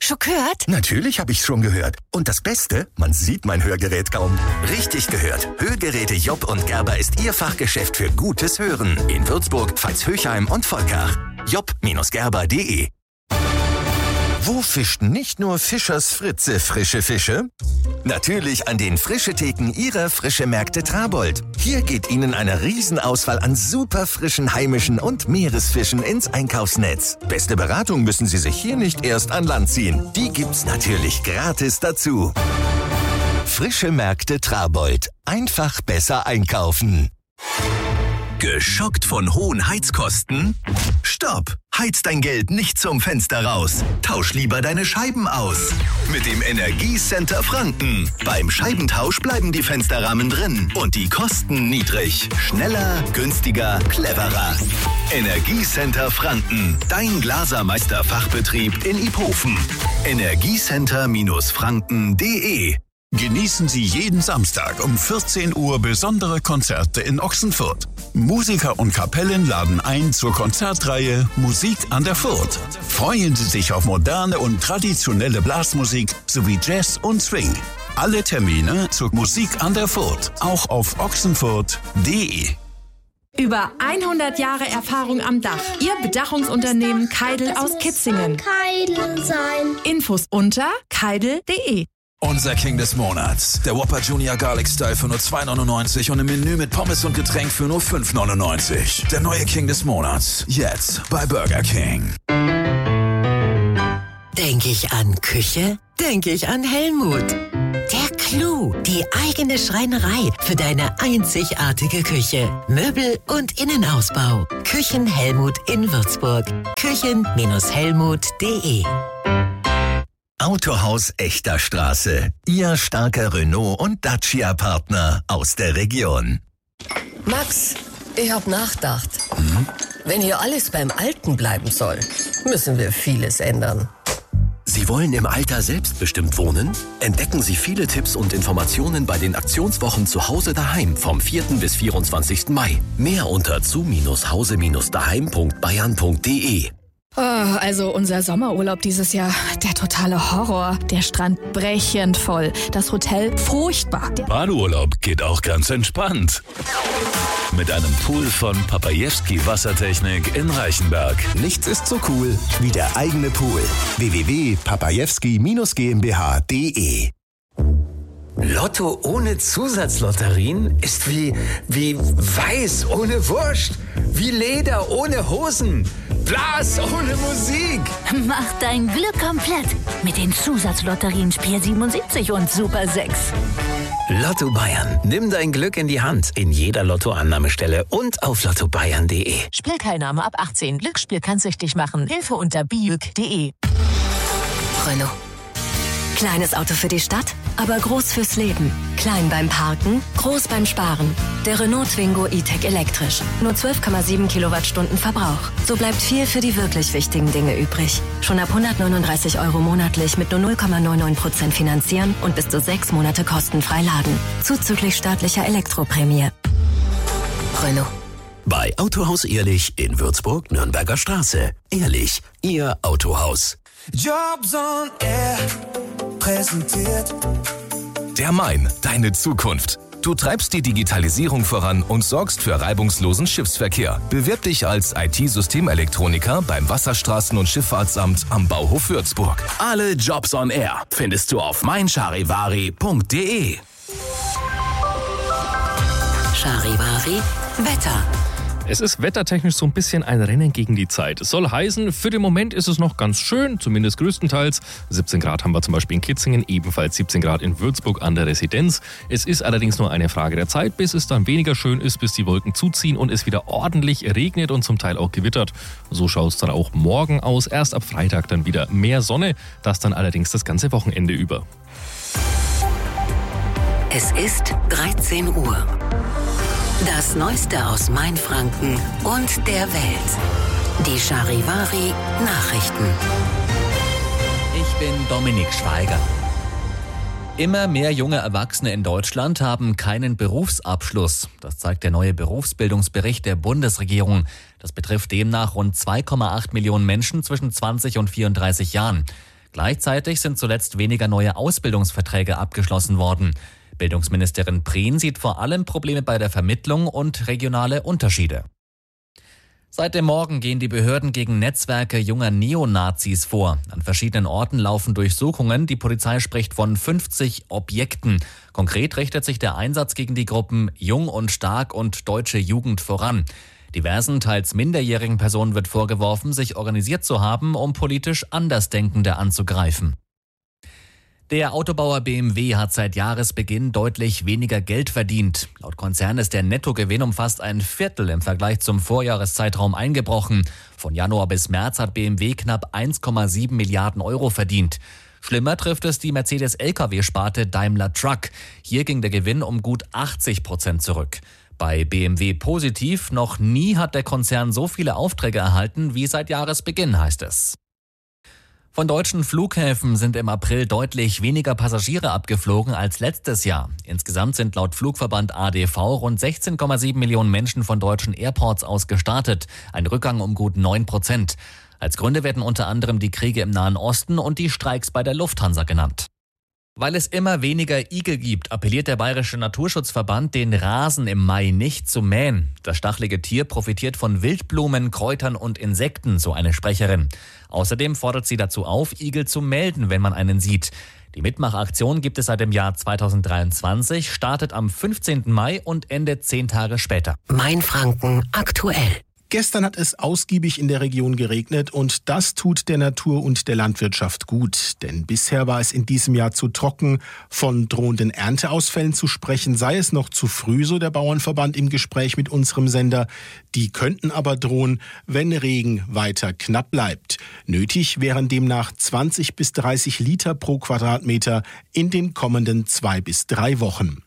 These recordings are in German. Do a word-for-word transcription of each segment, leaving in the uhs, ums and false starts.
Schon gehört? Natürlich habe ich schon gehört. Und das Beste, man sieht mein Hörgerät kaum. Richtig gehört. Hörgeräte Job und Gerber ist Ihr Fachgeschäft für gutes Hören. In Würzburg, Veitshöchheim und Volkach. job Gerber punkt de. Wo fischt nicht nur Fischers Fritze frische Fische? Natürlich an den Frische-Theken Ihrer Frische-Märkte Trabold. Hier geht Ihnen eine Riesenauswahl an super frischen heimischen und Meeresfischen ins Einkaufsnetz. Beste Beratung müssen Sie sich hier nicht erst an Land ziehen. Die gibt's natürlich gratis dazu. Frische Märkte Trabold. Einfach besser einkaufen. Geschockt von hohen Heizkosten? Stopp! Heiz dein Geld nicht zum Fenster raus. Tausch lieber deine Scheiben aus. Mit dem Energiecenter Franken. Beim Scheibentausch bleiben die Fensterrahmen drin und die Kosten niedrig. Schneller, günstiger, cleverer. Energiecenter Franken. Dein Glasermeister-Fachbetrieb in Iphofen. Energiecenter Franken punkt de. Genießen Sie jeden Samstag um vierzehn Uhr besondere Konzerte in Ochsenfurt. Musiker und Kapellen laden ein zur Konzertreihe Musik an der Furt. Freuen Sie sich auf moderne und traditionelle Blasmusik sowie Jazz und Swing. Alle Termine zur Musik an der Furt, auch auf ochsenfurt punkt de. Über hundert Jahre Erfahrung am Dach. Ihr Bedachungsunternehmen Keidel aus Kitzingen. Keidel sein. Infos unter keidel punkt de. Unser King des Monats. Der Whopper Junior Garlic Style für nur zwei neunundneunzig und im Menü mit Pommes und Getränk für nur fünf neunundneunzig. Der neue King des Monats. Jetzt bei Burger King. Denke ich an Küche? Denke ich an Helmut. Der Clou, die eigene Schreinerei für deine einzigartige Küche. Möbel und Innenausbau. Küchen Helmut in Würzburg. küchen Helmut punkt de. Autohaus Echter Straße. Ihr starker Renault- und Dacia-Partner aus der Region. Max, ich hab nachgedacht. Hm? Wenn hier alles beim Alten bleiben soll, müssen wir vieles ändern. Sie wollen im Alter selbstbestimmt wohnen? Entdecken Sie viele Tipps und Informationen bei den Aktionswochen zu Hause daheim vom vierten bis vierundzwanzigsten Mai. Mehr unter zu Hause daheim punkt bayern punkt de. Oh, also unser Sommerurlaub dieses Jahr, der totale Horror. Der Strand brechend voll, das Hotel furchtbar. Badeurlaub geht auch ganz entspannt. Mit einem Pool von Papajewski Wassertechnik in Reichenberg. Nichts ist so cool wie der eigene Pool. w w w punkt papajewski gmbh punkt de. Lotto ohne Zusatzlotterien ist wie, wie Weiß ohne Wurst, wie Leder ohne Hosen, Blas ohne Musik. Mach dein Glück komplett mit den Zusatzlotterien Spiel siebenundsiebzig und Super sechs. Lotto Bayern. Nimm dein Glück in die Hand in jeder Lottoannahmestelle und auf lotto bayern punkt de. Spielteilnahme ab achtzehn. Glücksspiel kann süchtig machen. Hilfe unter biüg punkt de. Renault. Kleines Auto für die Stadt, aber groß fürs Leben. Klein beim Parken, groß beim Sparen. Der Renault Twingo E-Tech elektrisch. Nur zwölf Komma sieben Kilowattstunden Verbrauch. So bleibt viel für die wirklich wichtigen Dinge übrig. Schon ab hundertneununddreißig Euro monatlich mit nur null Komma neunundneunzig Prozent finanzieren und bis zu sechs Monate kostenfrei laden. Zuzüglich staatlicher Elektroprämie. Renault. Bei Autohaus Ehrlich in Würzburg, Nürnberger Straße. Ehrlich, Ihr Autohaus. Jobs on Air präsentiert Der Main, deine Zukunft. Du treibst die Digitalisierung voran und sorgst für reibungslosen Schiffsverkehr. Bewirb dich als I T-Systemelektroniker beim Wasserstraßen- und Schifffahrtsamt am Bauhof Würzburg. Alle Jobs on Air findest du auf meincharivari punkt de. Charivari Wetter. Es ist wettertechnisch so ein bisschen ein Rennen gegen die Zeit. Es soll heißen, für den Moment ist es noch ganz schön, zumindest größtenteils. siebzehn Grad haben wir zum Beispiel in Kitzingen, ebenfalls siebzehn Grad in Würzburg an der Residenz. Es ist allerdings nur eine Frage der Zeit, bis es dann weniger schön ist, bis die Wolken zuziehen und es wieder ordentlich regnet und zum Teil auch gewittert. So schaut es dann auch morgen aus. Erst ab Freitag dann wieder mehr Sonne, das dann allerdings das ganze Wochenende über. Es ist dreizehn Uhr. Das Neueste aus Mainfranken und der Welt. Die Charivari Nachrichten. Ich bin Dominik Schweiger. Immer mehr junge Erwachsene in Deutschland haben keinen Berufsabschluss. Das zeigt der neue Berufsbildungsbericht der Bundesregierung. Das betrifft demnach rund zwei Komma acht Millionen Menschen zwischen zwanzig und vierunddreißig Jahren. Gleichzeitig sind zuletzt weniger neue Ausbildungsverträge abgeschlossen worden. Bildungsministerin Prehn sieht vor allem Probleme bei der Vermittlung und regionale Unterschiede. Seit dem Morgen gehen die Behörden gegen Netzwerke junger Neonazis vor. An verschiedenen Orten laufen Durchsuchungen. Die Polizei spricht von fünfzig Objekten. Konkret richtet sich der Einsatz gegen die Gruppen Jung und Stark und Deutsche Jugend voran. Diversen, teils minderjährigen Personen wird vorgeworfen, sich organisiert zu haben, um politisch Andersdenkende anzugreifen. Der Autobauer B M W hat seit Jahresbeginn deutlich weniger Geld verdient. Laut Konzern ist der Nettogewinn um fast ein Viertel im Vergleich zum Vorjahreszeitraum eingebrochen. Von Januar bis März hat B M W knapp eins Komma sieben Milliarden Euro verdient. Schlimmer trifft es die Mercedes-L K W-Sparte Daimler Truck. Hier ging der Gewinn um gut achtzig Prozent zurück. Bei B M W positiv, noch nie hat der Konzern so viele Aufträge erhalten wie seit Jahresbeginn, heißt es. Von deutschen Flughäfen sind im April deutlich weniger Passagiere abgeflogen als letztes Jahr. Insgesamt sind laut Flugverband A D V rund sechzehn Komma sieben Millionen Menschen von deutschen Airports aus gestartet. Ein Rückgang um gut neun Prozent. Als Gründe werden unter anderem die Kriege im Nahen Osten und die Streiks bei der Lufthansa genannt. Weil es immer weniger Igel gibt, appelliert der Bayerische Naturschutzverband, den Rasen im Mai nicht zu mähen. Das stachelige Tier profitiert von Wildblumen, Kräutern und Insekten, so eine Sprecherin. Außerdem fordert sie dazu auf, Igel zu melden, wenn man einen sieht. Die Mitmachaktion gibt es seit dem Jahr zweitausenddreiundzwanzig, startet am fünfzehnten Mai und endet zehn Tage später. Mainfranken aktuell. Gestern hat es ausgiebig in der Region geregnet und das tut der Natur und der Landwirtschaft gut. Denn bisher war es in diesem Jahr zu trocken. Von drohenden Ernteausfällen zu sprechen sei es noch zu früh, so der Bauernverband im Gespräch mit unserem Sender. Die könnten aber drohen, wenn Regen weiter knapp bleibt. Nötig wären demnach zwanzig bis dreißig Liter pro Quadratmeter in den kommenden zwei bis drei Wochen.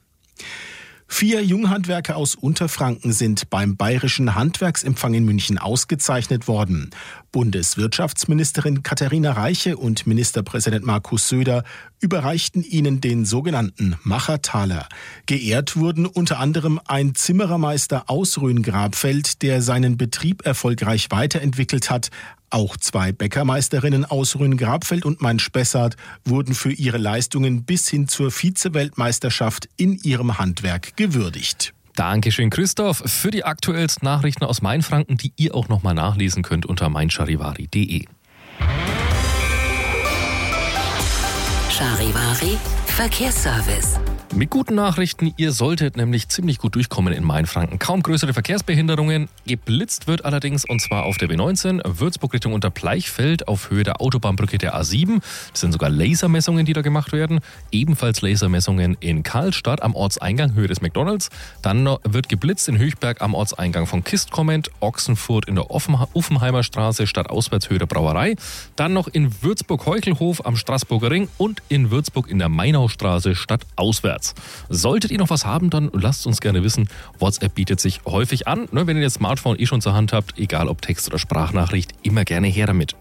Vier Junghandwerker aus Unterfranken sind beim Bayerischen Handwerksempfang in München ausgezeichnet worden. Bundeswirtschaftsministerin Katharina Reiche und Ministerpräsident Markus Söder überreichten ihnen den sogenannten Machertaler. Geehrt wurden unter anderem ein Zimmerermeister aus Rhön-Grabfeld, der seinen Betrieb erfolgreich weiterentwickelt hat. Auch zwei Bäckermeisterinnen aus Rhön-Grabfeld und Main-Spessart wurden für ihre Leistungen bis hin zur Vize-Weltmeisterschaft in ihrem Handwerk gewürdigt. Dankeschön, Christoph, für die aktuellsten Nachrichten aus Mainfranken, die ihr auch nochmal nachlesen könnt unter meincharivari punkt de. Charivari Verkehrsservice. Mit guten Nachrichten, ihr solltet nämlich ziemlich gut durchkommen in Mainfranken. Kaum größere Verkehrsbehinderungen. Geblitzt wird allerdings, und zwar auf der B neunzehn, Würzburg Richtung Unterbleichfeld auf Höhe der Autobahnbrücke der A sieben. Das sind sogar Lasermessungen, die da gemacht werden. Ebenfalls Lasermessungen in Karlstadt am Ortseingang Höhe des McDonalds. Dann wird geblitzt in Höchberg am Ortseingang von Kistkommend, Ochsenfurt in der Uffenheimer Straße stadtauswärts Höhe der Brauerei. Dann noch in Würzburg-Heuchelhof am Straßburger Ring und in Würzburg in der Mainaustraße stadtauswärts. Solltet ihr noch was haben, dann lasst uns gerne wissen. WhatsApp bietet sich häufig an. Ne, wenn ihr das Smartphone eh schon zur Hand habt, egal ob Text oder Sprachnachricht, immer gerne her damit.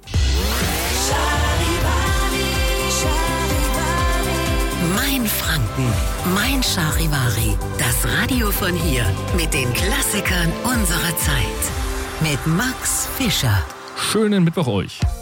Mainfranken, Mein Charivari. Das Radio von hier mit den Klassikern unserer Zeit. Mit Max Fischer. Schönen Mittwoch euch.